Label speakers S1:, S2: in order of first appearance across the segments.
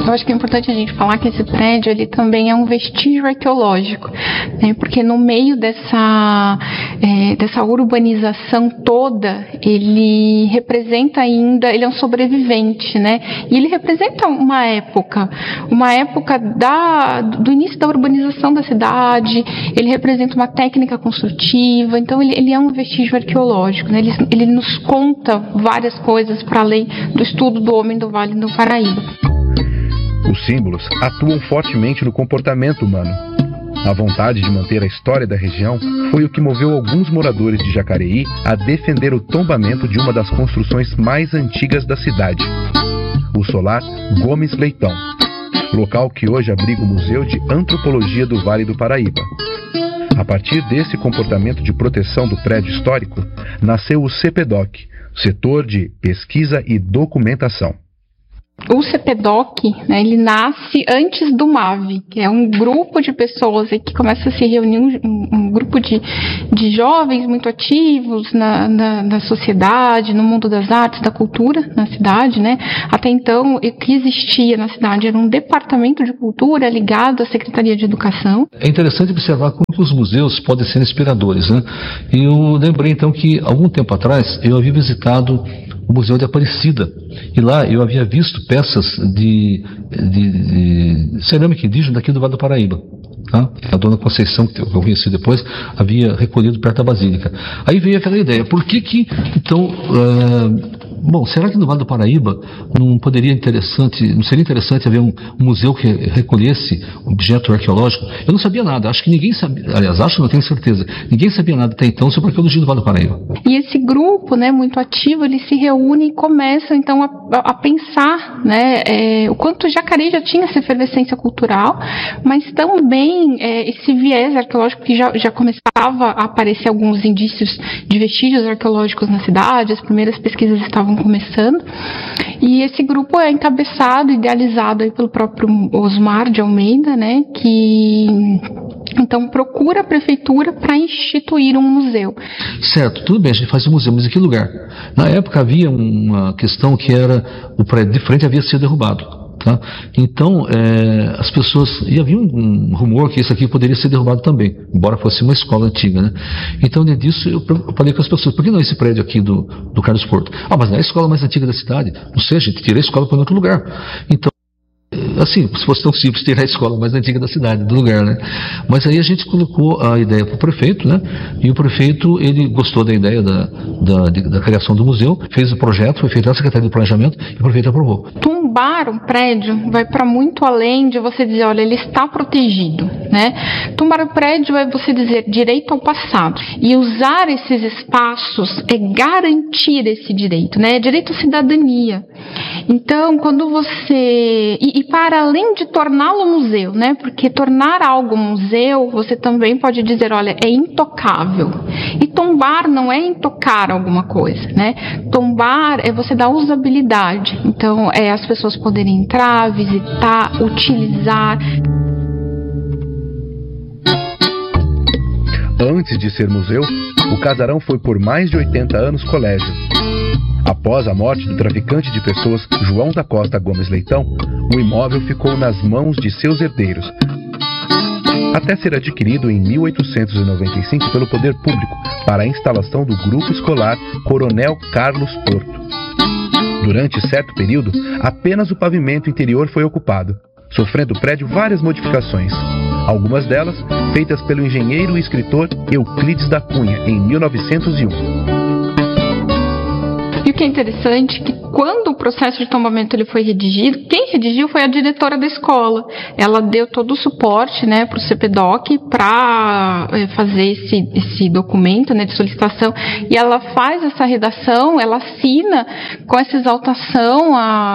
S1: eu acho que é importante a gente falar que esse prédio, ele também é um vestígio arqueológico, né? Porque no meio dessa urbanização toda, ele representa ainda, ele é um sobrevivente, né? E ele representa uma época do início da urbanização da cidade, ele representa uma técnica construtiva, então ele é um vestígio arqueológico, né? Ele nos conta várias coisas para além do estudo do homem do Vale do Paraíba.
S2: Os símbolos atuam fortemente no comportamento humano. A vontade de manter a história da região foi o que moveu alguns moradores de Jacareí a defender o tombamento de uma das construções mais antigas da cidade, o solar Gomes Leitão, local que hoje abriga o Museu de Antropologia do Vale do Paraíba. A partir desse comportamento de proteção do prédio histórico, nasceu o CPDOC, Setor de Pesquisa e Documentação.
S1: O CPDOC, né, ele nasce antes do MAV, que é um grupo de pessoas que começa a se reunir, um grupo de jovens muito ativos na sociedade, no mundo das artes, da cultura na cidade, né? Até então, o que existia na cidade era um departamento de cultura ligado à Secretaria de Educação.
S3: É interessante observar como que os museus podem ser inspiradores, né? E eu lembrei então que, algum tempo atrás, eu havia visitado o Museu de Aparecida, e lá eu havia visto peças de cerâmica indígena daqui do Vale do Paraíba. Tá? A dona Conceição, que eu conheci depois, havia recolhido perto da Basílica. Aí veio aquela ideia, por que então, será que no Vale do Paraíba não seria interessante haver um museu que recolhesse objeto arqueológico? Eu não sabia nada, acho que ninguém sabia, aliás, não tenho certeza, ninguém sabia nada até então sobre a arqueologia do Vale do Paraíba.
S1: E esse grupo, né, muito ativo, ele se reúne e começa então a pensar, né, o quanto Jacareí já tinha essa efervescência cultural, mas também esse viés arqueológico que já começava a aparecer alguns indícios de vestígios arqueológicos na cidade, as primeiras pesquisas estavam começando, e esse grupo é encabeçado, idealizado aí pelo próprio Osmar de Almeida, né, que então procura a prefeitura para instituir um museu.
S3: Certo, tudo bem, a gente faz um museu, mas em que lugar? Na época havia uma questão que era, o prédio de frente havia sido derrubado. Tá? Então, as pessoas... E havia um rumor que isso aqui poderia ser derrubado também, embora fosse uma escola antiga, né? Então, dentro disso, eu falei com as pessoas, por que não esse prédio aqui do Carlos Porto? Mas não é a escola mais antiga da cidade. Não sei, a gente tira a escola para outro lugar. Então, assim, se fosse tão simples tirar a escola mais antiga da cidade, do lugar, né? Mas aí a gente colocou a ideia para o prefeito, né? E o prefeito, ele gostou da ideia da criação do museu, fez o projeto, foi feito na Secretaria de Planejamento e o prefeito aprovou.
S1: Tumbar um prédio vai para muito além de você dizer, olha, ele está protegido, né? Tumbar o prédio é você dizer direito ao passado. E usar esses espaços é garantir esse direito, né? É direito à cidadania. Então, quando você... E para além de torná-lo museu, né? Porque tornar algo museu, você também pode dizer, olha, é intocável. E tombar não é intocar alguma coisa, né? Tombar é você dar usabilidade. Então, é as pessoas poderem entrar, visitar, utilizar.
S2: Antes de ser museu, o casarão foi por mais de 80 anos colégio. Após a morte do traficante de pessoas João da Costa Gomes Leitão, o imóvel ficou nas mãos de seus herdeiros, até ser adquirido em 1895 pelo poder público para a instalação do Grupo Escolar Coronel Carlos Porto. Durante certo período, apenas o pavimento interior foi ocupado, sofrendo o prédio várias modificações, algumas delas feitas pelo engenheiro e escritor Euclides da Cunha, em 1901.
S1: E o que é interessante é que quando o processo de tombamento ele foi redigido, quem redigiu foi a diretora da escola. Ela deu todo o suporte, né, para o CPDOC para fazer esse documento, né, de solicitação, e ela faz essa redação, ela assina com essa exaltação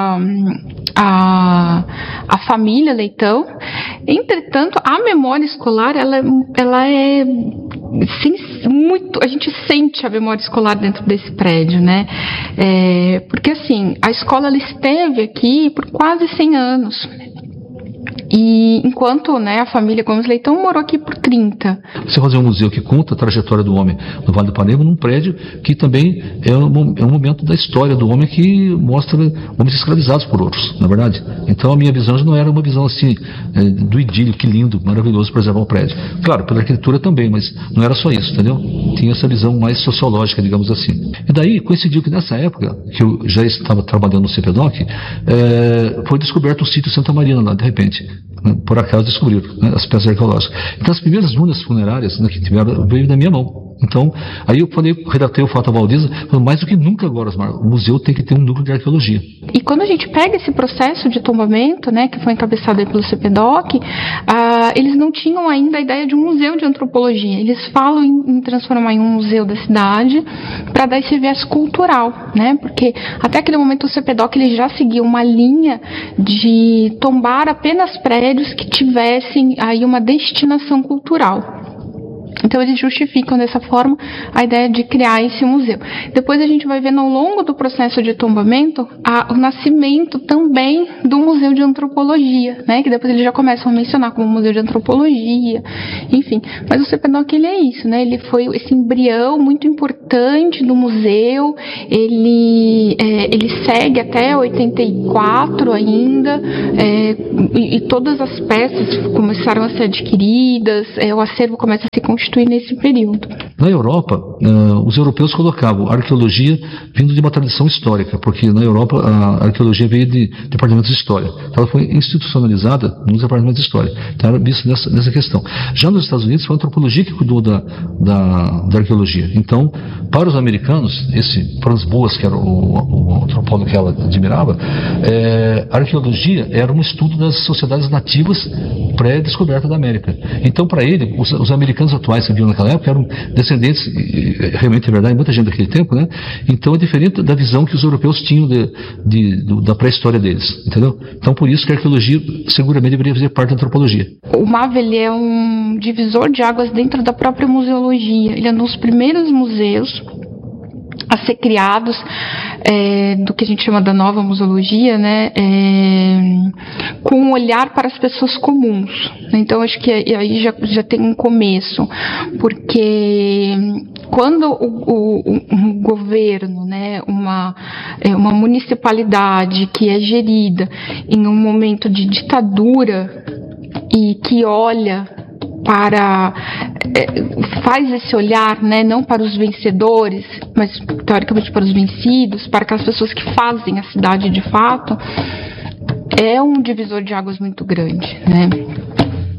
S1: a família Leitão. Entretanto, a memória escolar ela é muito, a gente sente a memória escolar dentro desse prédio, né? Porque assim, a escola ela esteve aqui por quase 100 anos. E enquanto, né, a família Gomes Leitão morou aqui por 30.
S3: Você fazer um museu que conta a trajetória do homem no Vale do Paraíba, num prédio que também é um momento da história do homem que mostra homens escravizados por outros, na verdade. Então a minha visão já não era uma visão assim do idílio, que lindo, maravilhoso preservar o prédio. Claro, pela arquitetura também, mas não era só isso, entendeu? Tinha essa visão mais sociológica, digamos assim. E daí coincidiu que nessa época, que eu já estava trabalhando no CPDOC, foi descoberto o sítio Santa Marina lá, de repente. Por acaso descobriram, né, as peças arqueológicas. Então as primeiras urnas funerárias, né, que tiveram, veio da minha mão. Então, aí eu redatei o fato à Valdiza, mais do que nunca agora, Osmar, o museu tem que ter um núcleo de arqueologia.
S1: E quando a gente pega esse processo de tombamento, né, que foi encabeçado aí pelo CPDOC, eles não tinham ainda a ideia de um museu de antropologia. Eles falam em transformar em um museu da cidade para dar esse viés cultural, né, porque até aquele momento o CPDOC ele já seguia uma linha de tombar apenas prédios que tivessem aí uma destinação cultural. Então eles justificam dessa forma a ideia de criar esse museu. Depois a gente vai vendo ao longo do processo de tombamento o nascimento também do Museu de Antropologia, né? Que depois eles já começam a mencionar como Museu de Antropologia, enfim. Mas o CPDOC ele é isso, né? Ele foi esse embrião muito importante do museu. Ele segue até 84 ainda, e todas as peças começaram a ser adquiridas, o acervo começa a se constituir nesse período.
S3: Na Europa, os europeus colocavam a arqueologia vindo de uma tradição histórica, porque na Europa a arqueologia veio de departamentos de história. Então ela foi institucionalizada nos departamentos de história. Então era visto nessa questão. Já nos Estados Unidos foi a antropologia que cuidou da arqueologia. Então, para os americanos, esse Franz Boas, que era o antropólogo que ela admirava, a arqueologia era um estudo das sociedades nativas pré-descoberta da América. Então, para ele, os americanos atuais que viviam naquela época eram descendentes, realmente é verdade, muita gente daquele tempo, né? Então é diferente da visão que os europeus tinham da pré-história deles, entendeu? Então por isso que a arqueologia seguramente deveria fazer parte da antropologia.
S1: O MAV ele é um divisor de águas dentro da própria museologia. Ele é um dos primeiros museus a ser criados do que a gente chama da nova museologia, né, com um olhar para as pessoas comuns. Então acho que aí já tem um começo, porque quando um governo, né, uma municipalidade que é gerida em um momento de ditadura e que olha faz esse olhar, né, não para os vencedores, mas teoricamente para os vencidos, para aquelas pessoas que fazem a cidade de fato, é um divisor de águas muito grande, né?